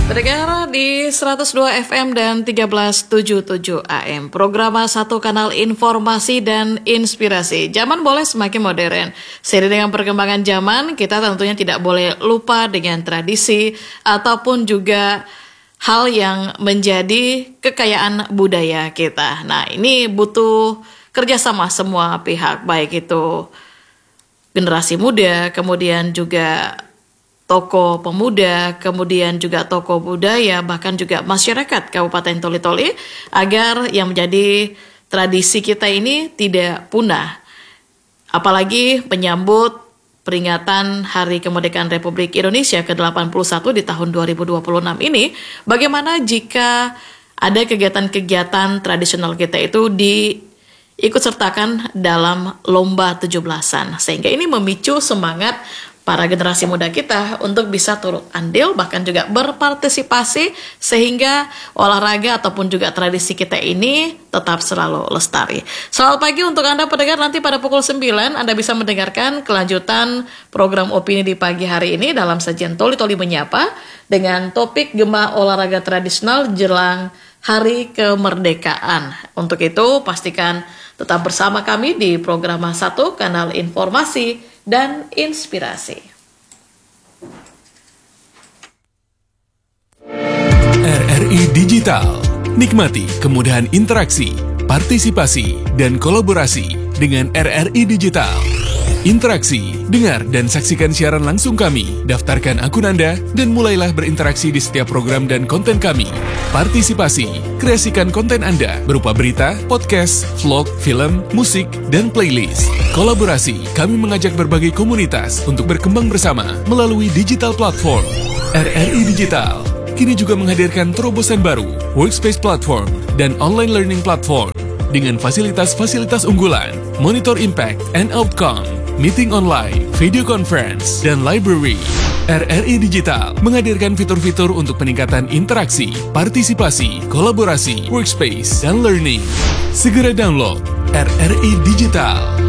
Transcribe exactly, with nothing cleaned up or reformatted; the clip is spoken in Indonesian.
Pendengar di seratus dua F M dan seribu tiga ratus tujuh puluh tujuh A M, program satu kanal informasi dan inspirasi. Zaman boleh semakin modern. Seiring dengan perkembangan zaman, kita tentunya tidak boleh lupa dengan tradisi ataupun juga hal yang menjadi kekayaan budaya kita. Nah, ini butuh kerjasama semua pihak, baik itu generasi muda, kemudian juga tokoh pemuda, kemudian juga tokoh budaya, bahkan juga masyarakat Kabupaten Toli-Toli, agar yang menjadi tradisi kita ini tidak punah. Apalagi menyambut peringatan Hari Kemerdekaan Republik Indonesia ke delapan puluh satu di tahun dua ribu dua puluh enam ini, bagaimana jika ada kegiatan-kegiatan tradisional kita itu diikut sertakan dalam lomba tujuh belasan, sehingga ini memicu semangat para generasi muda kita untuk bisa turut andil, bahkan juga berpartisipasi, sehingga olahraga ataupun juga tradisi kita ini tetap selalu lestari. Selamat pagi untuk Anda pendengar, nanti pada pukul sembilan Anda bisa mendengarkan kelanjutan program opini di pagi hari ini dalam sajian Toli-Toli Menyapa dengan topik Gema Olahraga Tradisional jelang Hari Kemerdekaan. Untuk itu pastikan tetap bersama kami di program satu kanal informasi dan inspirasi. R R I Digital. Nikmati kemudahan interaksi, partisipasi, dan kolaborasi dengan R R I Digital. Interaksi, dengar dan saksikan siaran langsung kami, daftarkan akun Anda, dan mulailah berinteraksi di setiap program dan konten kami. Partisipasi, kreasikan konten Anda berupa berita, podcast, vlog, film, musik, dan playlist. Kolaborasi, kami mengajak berbagai komunitas untuk berkembang bersama melalui digital platform. R R I Digital kini juga menghadirkan terobosan baru, workspace platform, dan online learning platform dengan fasilitas-fasilitas unggulan, monitor impact and outcome, meeting online, video conference, dan library. R R I Digital menghadirkan fitur-fitur untuk peningkatan interaksi, partisipasi, kolaborasi, workspace, dan learning. Segera download R R I Digital.